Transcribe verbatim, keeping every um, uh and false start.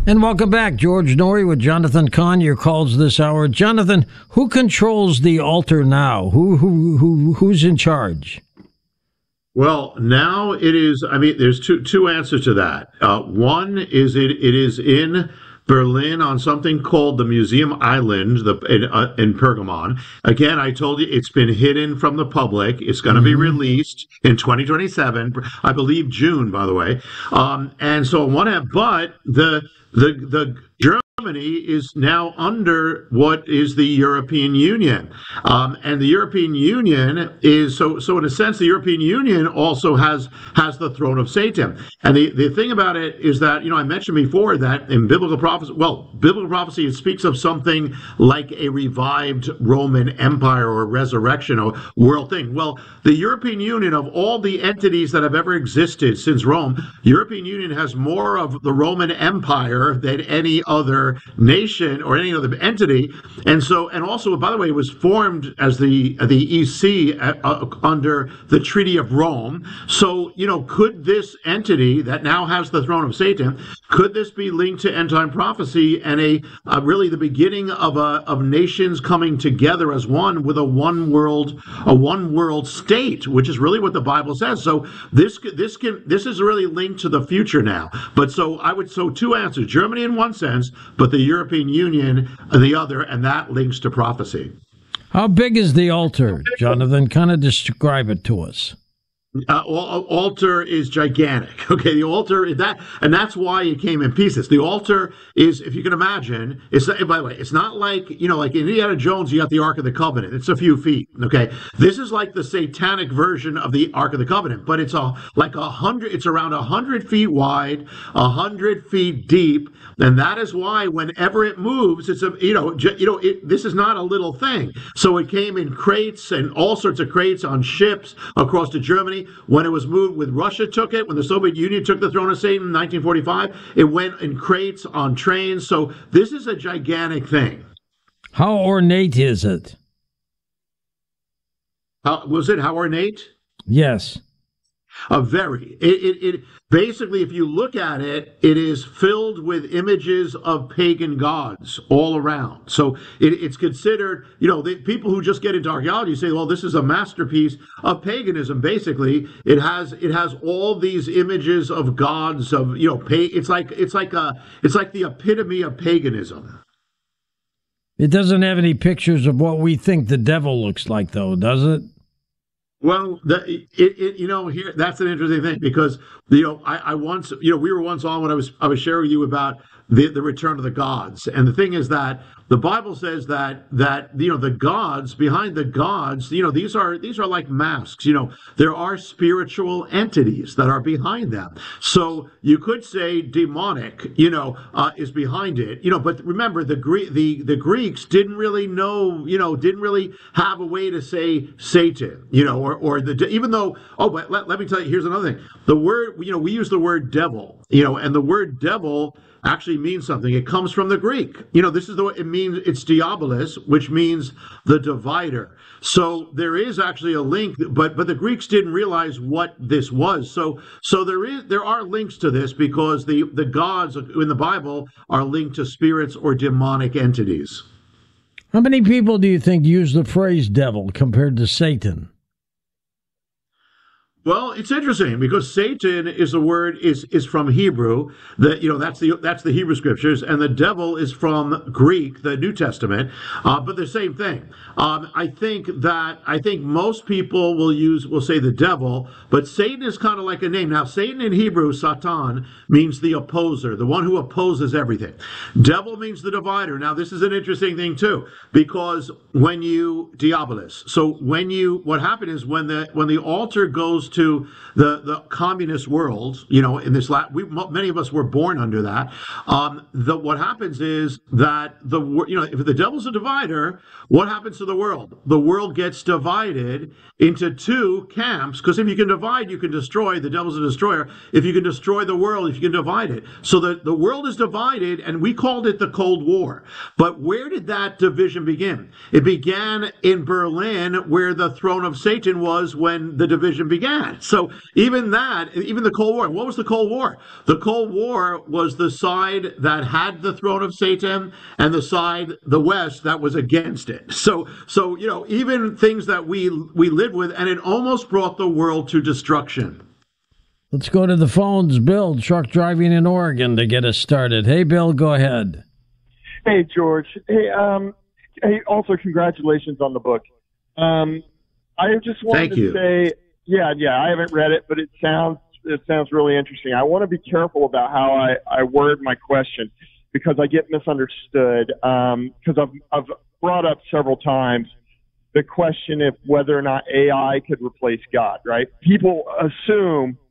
And welcome back, George Noory with Jonathan Cahn. Your calls this hour. Jonathan, who controls the altar now? Who who who who's in charge? Well, now it is. I mean, there's two two answers to that. Uh, one is it it is in Berlin on something called the Museum Island, the in, uh, in Pergamon. Again, I told you it's been hidden from the public. It's going to mm-hmm. be released in twenty twenty-seven, I believe June, by the way. Um, and so on one hand, but the the the Germany is now under what is the European Union, um, and the European Union is so so in a sense the European Union also has has the throne of Satan. And the, the thing about it is that, you know, I mentioned before that in biblical prophecy, well, biblical prophecy, it speaks of something like a revived Roman Empire or resurrection or world thing. Well, the European Union, of all the entities that have ever existed since Rome, European Union has more of the Roman Empire than any other nation or any other entity. And so, and also, by the way, it was formed as the the E C uh, uh, under the Treaty of Rome. So, you know, could this entity that now has the throne of Satan, could this be linked to end time prophecy and a uh, really the beginning of a of nations coming together as one with a one world a one world state, which is really what the Bible says. So this this can this is really linked to the future now. But so I would so two answers: Germany in one sense, but the European Union the other, and that links to prophecy. How big is the altar, Jonathan? Kind of describe it to us. Uh, altar is gigantic. Okay, the altar that, and that's why it came in pieces. The altar is, if you can imagine, it's by the way, it's not like, you know, like in Indiana Jones, you got the Ark of the Covenant. It's a few feet. Okay, this is like the satanic version of the Ark of the Covenant, but it's a like a hundred. It's around a hundred feet wide, a hundred feet deep, and that is why whenever it moves, it's a you know you know it, this is not a little thing. So it came in crates and all sorts of crates on ships across to Germany. When it was moved, when Russia took it, when the Soviet Union took the throne of Satan in nineteen forty-five, it went in crates on trains. So this is a gigantic thing. How ornate is it? How was it? How ornate? Yes. A very. It, it, it basically, if you look at it, it is filled with images of pagan gods all around. So it, it's considered, you know, the people who just get into archaeology say, well, this is a masterpiece of paganism. Basically, it has it has all these images of gods of, you know, pay. It's like it's like a it's like the epitome of paganism. It doesn't have any pictures of what we think the devil looks like, though, does it? Well, the, it, it, you know, here that's an interesting thing because, you know, I, I once, you know, we were once on when I was I was sharing with you about the the return of the gods, and the thing is that the Bible says that that you know the gods behind the gods, you know, these are these are like masks. You know, there are spiritual entities that are behind them. So you could say demonic, you know, uh, is behind it. You know, but remember the Greek the the Greeks didn't really know, you know, didn't really have a way to say Satan, you know, or or the even though oh, but let, let me tell you, here's another thing. The word, you know, we use the word devil, you know, and the word devil actually means something. It comes from the Greek. You know, this is the way it means. It's diabolos, which means the divider. So there is actually a link, but but the Greeks didn't realize what this was. So so there is there are links to this because the the gods in the Bible are linked to spirits or demonic entities. How many people do you think use the phrase devil compared to Satan? Well, it's interesting because Satan is a word is is from Hebrew. That you know that's the that's the Hebrew scriptures, and the devil is from Greek, the New Testament. Uh, but the same thing. Um, I think that I think most people will use will say the devil, but Satan is kind of like a name. Now, Satan in Hebrew, Satan, means the opposer, the one who opposes everything. Devil means the divider. Now, this is an interesting thing too, because when you diabolos, so when you what happened is when the when the altar goes to to the, the communist world, you know, in this, la- we, many of us were born under that. Um, the, what happens is that the, you know, if the devil's a divider, what happens to the world? The world gets divided into two camps, because if you can divide, you can destroy. The devil's a destroyer. If you can destroy the world, if you can divide it. So the, the world is divided, and we called it the Cold War. But where did that division begin? It began in Berlin, where the throne of Satan was when the division began. that. So even that, even the Cold War, what was the Cold War? The Cold War was the side that had the throne of Satan and the side, the West, that was against it. So, so you know, even things that we we live with, and it almost brought the world to destruction. Let's go to the phones. Bill, truck driving in Oregon, to get us started. Hey, Bill, go ahead. Hey, George. Hey, um, hey. Also, congratulations on the book. Um, I just wanted Thank to you. say, yeah, yeah. I haven't read it, but it sounds it sounds really interesting. I want to be careful about how I, I word my question because I get misunderstood. Um, because I've I've brought up several times the question of whether or not A I could replace God. Right? People assume